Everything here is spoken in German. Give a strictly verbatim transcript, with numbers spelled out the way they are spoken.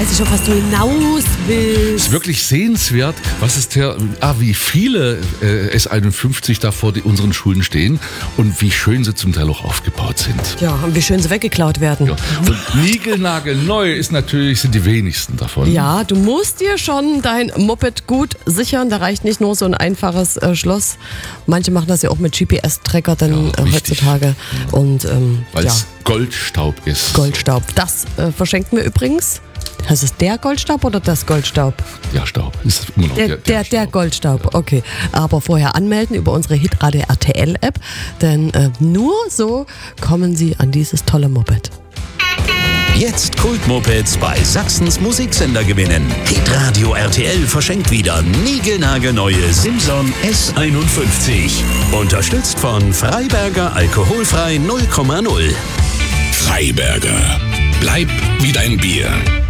weiß ich schon, was du hinaus willst. Es ist wirklich sehenswert, was ist der, ah, wie viele äh, S einundfünfzig da vor die, unseren Schulen stehen und wie schön sie zum Teil auch aufgebaut sind. Ja, und wie schön sie weggeklaut werden. Ja. Und niegelnagelneu ist natürlich, sind die wenigsten davon. Ja, du musst dir schon dein Moped gut sichern. Da reicht nicht nur so ein einfaches äh, Schloss. Manche machen das ja auch mit G P S-Tracker dann Ja, äh, heutzutage. Und ähm, Weil ja, es Goldstaub ist. Goldstaub. Das äh, verschenken wir übrigens. Heißt es der Goldstaub oder das Goldstaub? Ja, Staub. Ist immer noch Der, der, der, der Goldstaub, okay. Aber vorher anmelden über unsere Hitradio R T L-App, denn äh, nur so kommen Sie an dieses tolle Moped. Jetzt Kultmopeds bei Sachsens Musiksender gewinnen. Hitradio R T L verschenkt wieder niegelnagelneue Simson S einundfünfzig. Unterstützt von Freiberger Alkoholfrei null Komma null. Freiberger. Bleib wie dein Bier.